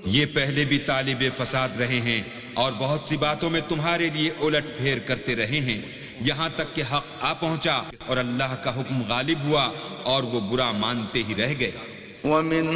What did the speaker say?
ये पहले भी तालिबे फसाद रहे हैं और बहुत सी बातों में तुम्हारे लिए उलट फेर करते रहे हैं, यहाँ तक कि हक आ पहुंचा और अल्लाह का हुक्म गालिब हुआ और वो बुरा मानते ही रह गए।